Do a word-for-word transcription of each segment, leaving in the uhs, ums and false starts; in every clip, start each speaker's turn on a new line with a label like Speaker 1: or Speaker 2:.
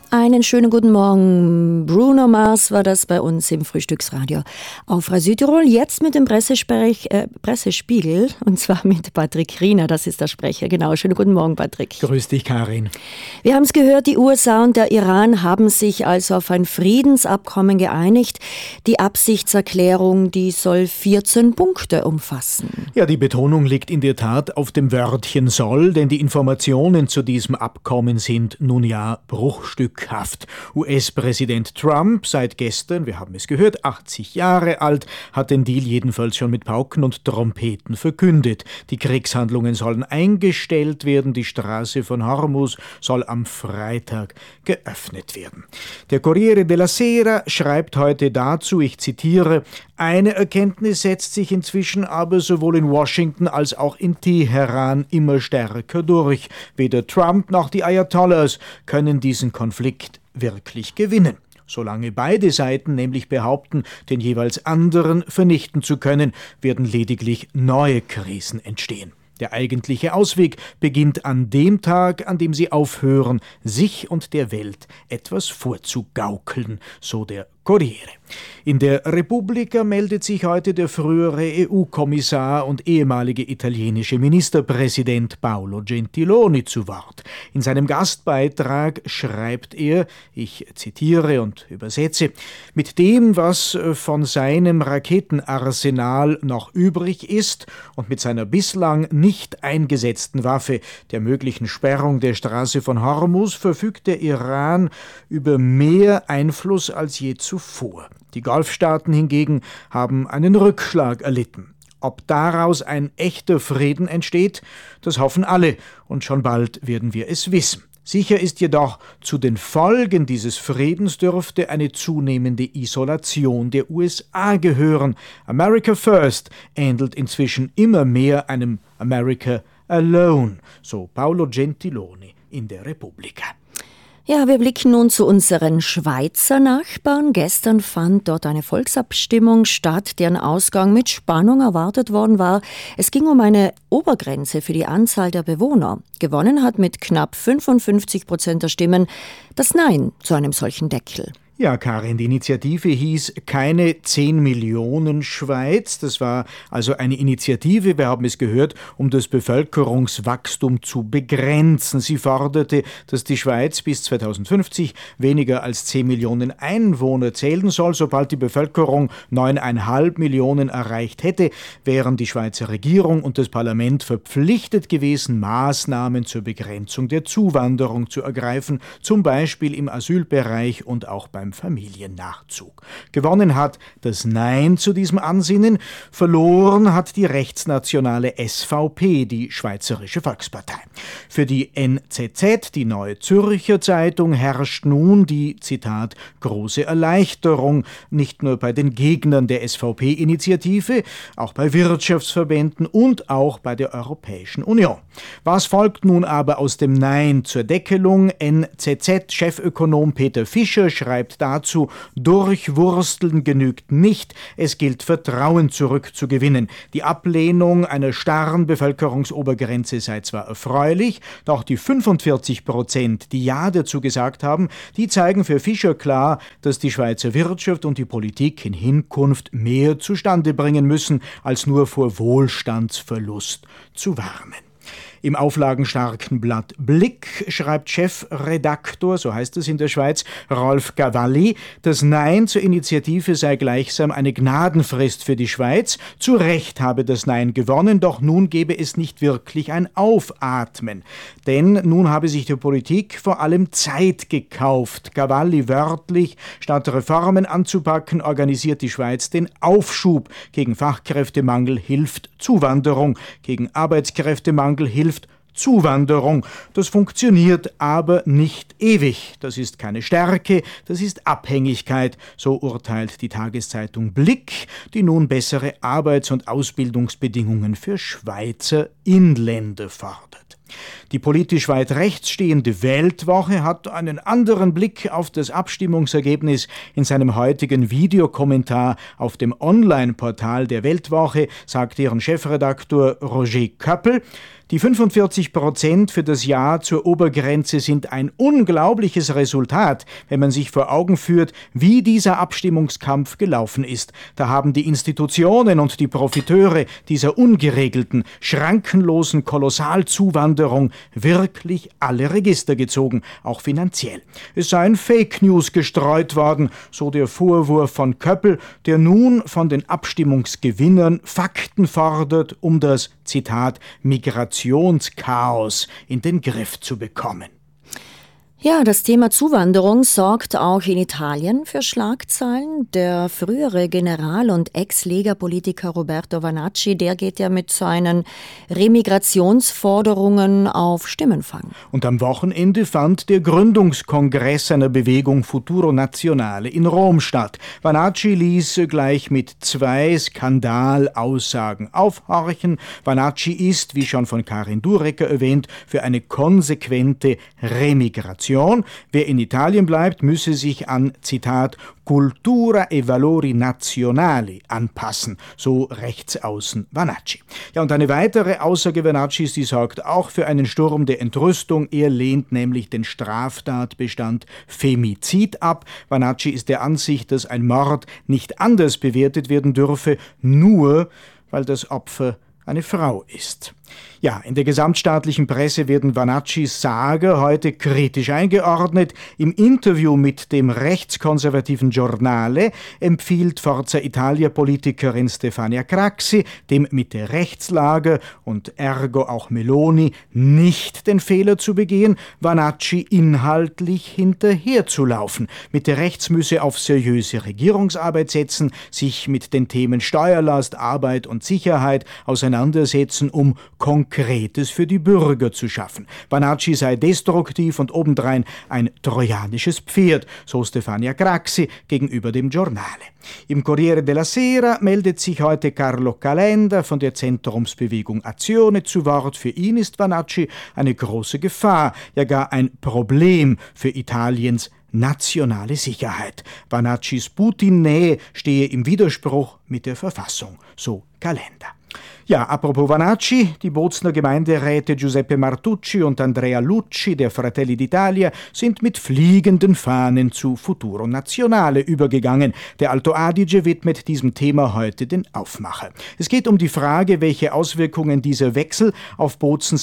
Speaker 1: Einen schönen guten Morgen. Bruno Mars war das bei uns im Frühstücksradio auf Radio Südtirol. Jetzt mit dem Pressesprech, äh, Pressespiegel, und zwar mit Patrick Riener, das ist der Sprecher. Genau, schönen guten Morgen, Patrick.
Speaker 2: Grüß dich, Karin.
Speaker 1: Wir haben es gehört, die U S A und der Iran haben sich also auf ein Friedensabkommen geeinigt. Die Absichtserklärung, die soll vierzehn Punkte umfassen.
Speaker 2: Ja, die Betonung liegt in der Tat auf dem Wörtchen soll, denn die Informationen zu diesem Abkommen sind nun ja bruchstückhaft. U S-Präsident Trump, seit gestern, wir haben es gehört, achtzig Jahre alt, hat den Deal jedenfalls schon mit Pauken und Trompeten verkündet. Die Kriegshandlungen sollen eingestellt werden, die Straße von Hormuz soll am Freitag geöffnet werden. Der Corriere della Sera schreibt heute dazu, ich zitiere, eine Erkenntnis setzt sich inzwischen aber sowohl in Washington als auch in Teheran immer stärker durch. Weder Trump noch die Ayatollahs können diesen Konflikt wirklich gewinnen. Solange beide Seiten nämlich behaupten, den jeweils anderen vernichten zu können, werden lediglich neue Krisen entstehen. Der eigentliche Ausweg beginnt an dem Tag, an dem sie aufhören, sich und der Welt etwas vorzugaukeln, so der Corriere. In der Repubblica meldet sich heute der frühere E U-Kommissar und ehemalige italienische Ministerpräsident Paolo Gentiloni zu Wort. In seinem Gastbeitrag schreibt er, ich zitiere und übersetze, mit dem, was von seinem Raketenarsenal noch übrig ist und mit seiner bislang nicht eingesetzten Waffe, der möglichen Sperrung der Straße von Hormuz, verfügt der Iran über mehr Einfluss als je zuvor. Vor. Die Golfstaaten hingegen haben einen Rückschlag erlitten. Ob daraus ein echter Frieden entsteht, das hoffen alle, und schon bald werden wir es wissen. Sicher ist jedoch, zu den Folgen dieses Friedens dürfte eine zunehmende Isolation der U S A gehören. America First ähnelt inzwischen immer mehr einem America Alone, so Paolo Gentiloni in der Repubblica.
Speaker 1: Ja, wir blicken nun zu unseren Schweizer Nachbarn. Gestern fand dort eine Volksabstimmung statt, deren Ausgang mit Spannung erwartet worden war. Es ging um eine Obergrenze für die Anzahl der Bewohner. Gewonnen hat mit knapp fünfundfünfzig Prozent der Stimmen das Nein zu einem solchen Deckel.
Speaker 2: Ja, Karin, die Initiative hieß Keine zehn Millionen Schweiz. Das war also eine Initiative, wir haben es gehört, um das Bevölkerungswachstum zu begrenzen. Sie forderte, dass die Schweiz bis zweitausendfünfzig weniger als zehn Millionen Einwohner zählen soll. Sobald die Bevölkerung neun Komma fünf Millionen erreicht hätte, wären die Schweizer Regierung und das Parlament verpflichtet gewesen, Maßnahmen zur Begrenzung der Zuwanderung zu ergreifen, zum Beispiel im Asylbereich und auch beim Familiennachzug. Gewonnen hat das Nein zu diesem Ansinnen, verloren hat die rechtsnationale S V P, die Schweizerische Volkspartei. Für die N Z Z, die Neue Zürcher Zeitung, herrscht nun die, Zitat, große Erleichterung, nicht nur bei den Gegnern der S V P-Initiative, auch bei Wirtschaftsverbänden und auch bei der Europäischen Union. Was folgt nun aber aus dem Nein zur Deckelung? N Z Z-Chefökonom Peter Fischer schreibt dazu, durchwursteln genügt nicht, es gilt Vertrauen zurückzugewinnen. Die Ablehnung einer starren Bevölkerungsobergrenze sei zwar erfreulich, doch die fünfundvierzig Prozent, die Ja dazu gesagt haben, die zeigen für Fischer klar, dass die Schweizer Wirtschaft und die Politik in Hinkunft mehr zustande bringen müssen, als nur vor Wohlstandsverlust zu warnen. Im auflagenstarken Blatt Blick schreibt Chefredaktor, so heißt es in der Schweiz, Rolf Cavalli, das Nein zur Initiative sei gleichsam eine Gnadenfrist für die Schweiz. Zu Recht habe das Nein gewonnen, doch nun gebe es nicht wirklich ein Aufatmen. Denn nun habe sich die Politik vor allem Zeit gekauft. Cavalli wörtlich, statt Reformen anzupacken, organisiert die Schweiz den Aufschub. Gegen Fachkräftemangel hilft Zuwanderung, gegen Arbeitskräftemangel hilft Zuwanderung. Das funktioniert aber nicht ewig. Das ist keine Stärke, das ist Abhängigkeit, so urteilt die Tageszeitung Blick, die nun bessere Arbeits- und Ausbildungsbedingungen für Schweizer Inländer fordert. Die politisch weit rechts stehende Weltwoche hat einen anderen Blick auf das Abstimmungsergebnis in seinem heutigen Videokommentar auf dem Online-Portal der Weltwoche, sagt deren Chefredaktor Roger Köppel. Die fünfundvierzig Prozent für das Ja zur Obergrenze sind ein unglaubliches Resultat, wenn man sich vor Augen führt, wie dieser Abstimmungskampf gelaufen ist. Da haben die Institutionen und die Profiteure dieser ungeregelten, schrankenlosen Kolossalzuwanderung wirklich alle Register gezogen, auch finanziell. Es seien Fake News gestreut worden, so der Vorwurf von Köppel, der nun von den Abstimmungsgewinnern Fakten fordert, um das, Zitat, Migrationschaos in den Griff zu bekommen.
Speaker 1: Ja, das Thema Zuwanderung sorgt auch in Italien für Schlagzeilen. Der frühere General- und Ex-Lega-Politiker Roberto Vanacci, der geht ja mit seinen Remigrationsforderungen auf Stimmenfang.
Speaker 2: Und am Wochenende fand der Gründungskongress einer Bewegung Futuro Nazionale in Rom statt. Vanacci ließ gleich mit zwei Skandalaussagen aufhorchen. Vanacci ist, wie schon von Karin Durecker erwähnt, für eine konsequente Remigration. Wer in Italien bleibt, müsse sich an, Zitat, Cultura e Valori Nazionali anpassen, so Rechtsaußen Vanacci. Ja, und eine weitere Aussage Vanaccis, die sorgt auch für einen Sturm der Entrüstung. Er lehnt nämlich den Straftatbestand Femizid ab. Vanacci ist der Ansicht, dass ein Mord nicht anders bewertet werden dürfe, nur weil das Opfer eine Frau ist. Ja, in der gesamtstaatlichen Presse werden Vanaccis Sage heute kritisch eingeordnet. Im Interview mit dem rechtskonservativen Giornale empfiehlt Forza Italia-Politikerin Stefania Craxi dem Mitte-Rechtslager und ergo auch Meloni nicht den Fehler zu begehen, Vanacci inhaltlich hinterherzulaufen. Mitte-Rechts müsse auf seriöse Regierungsarbeit setzen, sich mit den Themen Steuerlast, Arbeit und Sicherheit auseinandersetzen, um Konkretes für die Bürger zu schaffen. Vanacci sei destruktiv und obendrein ein trojanisches Pferd, so Stefania Craxi gegenüber dem Giornale. Im Corriere della Sera meldet sich heute Carlo Calenda von der Zentrumsbewegung Azione zu Wort. Für ihn ist Vanacci eine große Gefahr, ja gar ein Problem für Italiens nationale Sicherheit. Vanaccis Putin-Nähe stehe im Widerspruch mit der Verfassung, so Calenda. Ja, apropos Vanacci, die Bozner Gemeinderäte Giuseppe Martucci und Andrea Lucci der Fratelli d'Italia sind mit fliegenden Fahnen zu Futuro Nazionale übergegangen. Der Alto Adige widmet diesem Thema heute den Aufmacher. Es geht um die Frage, welche Auswirkungen dieser Wechsel auf Bozens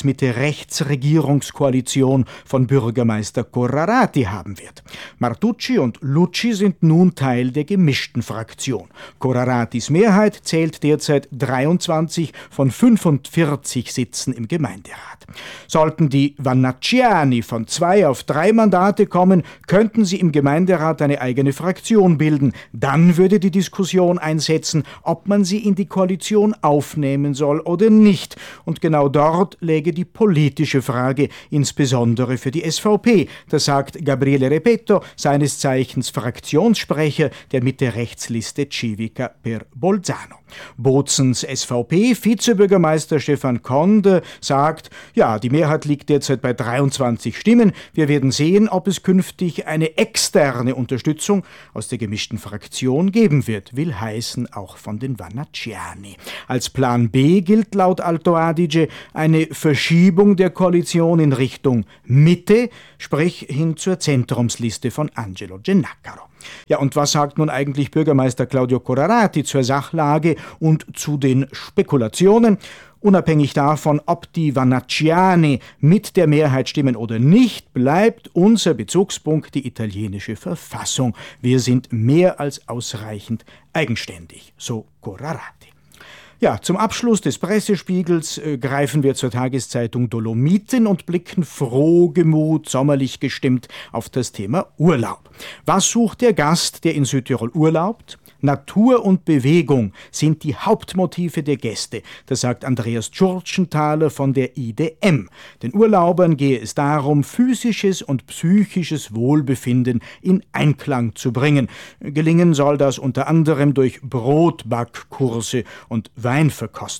Speaker 2: Mitte-Rechts-Regierungskoalition von Bürgermeister Corrarati haben wird. Martucci und Lucci sind nun Teil der gemischten Fraktion. Corraratis Mehrheit zählt derzeit dreiundzwanzig von fünfundvierzig Sitzen im Gemeinderat. Sollten die Vanacciani von zwei auf drei Mandate kommen, könnten sie im Gemeinderat eine eigene Fraktion bilden. Dann würde die Diskussion einsetzen, ob man sie in die Koalition aufnehmen soll oder nicht. Und genau dort läge die politische Frage, insbesondere für die S V P. Das sagt Gabriele Repetto, seines Zeichens Fraktionssprecher der Mitte-Rechtsliste Civica per Bolzano. Bozens S V P-Vizebürgermeister Stefan Conde sagt, ja, die Mehrheit liegt derzeit bei dreiundzwanzig Stimmen. Wir werden sehen, ob es künftig eine externe Unterstützung aus der gemischten Fraktion geben wird, will heißen auch von den Vanacciani. Als Plan B gilt laut Alto Adige eine Verschiebung der Koalition in Richtung Mitte, sprich hin zur Zentrumsliste von Angelo Gennacaro. Ja, und was sagt nun eigentlich Bürgermeister Claudio Corrarati zur Sachlage und zu den Spekulationen? Unabhängig davon, ob die Vanacciani mit der Mehrheit stimmen oder nicht, bleibt unser Bezugspunkt die italienische Verfassung. Wir sind mehr als ausreichend eigenständig, so Corrarati. Ja, zum Abschluss des Pressespiegels äh, greifen wir zur Tageszeitung Dolomiten und blicken frohgemut, sommerlich gestimmt auf das Thema Urlaub. Was sucht der Gast, der in Südtirol urlaubt? Natur und Bewegung sind die Hauptmotive der Gäste, das sagt Andreas Tschurtschenthaler von der I D M. Den Urlaubern gehe es darum, physisches und psychisches Wohlbefinden in Einklang zu bringen. Gelingen soll das unter anderem durch Brotbackkurse und Weinverkostungen.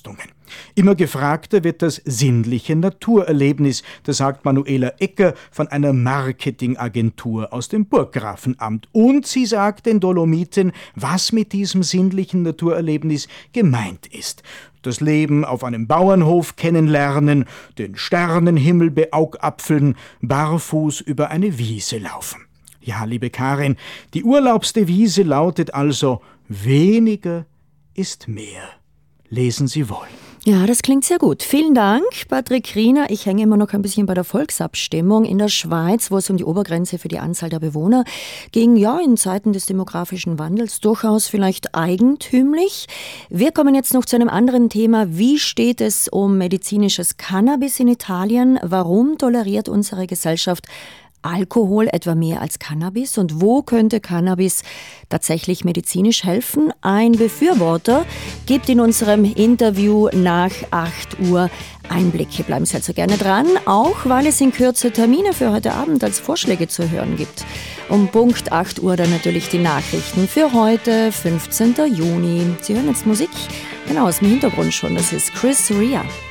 Speaker 2: Immer gefragter wird das sinnliche Naturerlebnis. Das sagt Manuela Ecker von einer Marketingagentur aus dem Burggrafenamt. Und sie sagt den Dolomiten, was mit diesem sinnlichen Naturerlebnis gemeint ist. Das Leben auf einem Bauernhof kennenlernen, den Sternenhimmel beaugapfeln, barfuß über eine Wiese laufen. Ja, liebe Karin, die Urlaubsdevise lautet also: weniger ist mehr. Lesen Sie wohl.
Speaker 1: Ja, das klingt sehr gut. Vielen Dank, Patrick Riener. Ich hänge immer noch ein bisschen bei der Volksabstimmung in der Schweiz, wo es um die Obergrenze für die Anzahl der Bewohner ging. Ja, in Zeiten des demografischen Wandels durchaus vielleicht eigentümlich. Wir kommen jetzt noch zu einem anderen Thema. Wie steht es um medizinisches Cannabis in Italien? Warum toleriert unsere Gesellschaft Alkohol etwa mehr als Cannabis? Und wo könnte Cannabis tatsächlich medizinisch helfen? Ein Befürworter gibt in unserem Interview nach acht Uhr Einblicke. Bleiben Sie also gerne dran, auch weil es in Kürze Termine für heute Abend als Vorschläge zu hören gibt. Um Punkt acht Uhr dann natürlich die Nachrichten für heute, fünfzehnten Juni. Sie hören jetzt Musik, genau aus dem Hintergrund schon, das ist Chris Rea.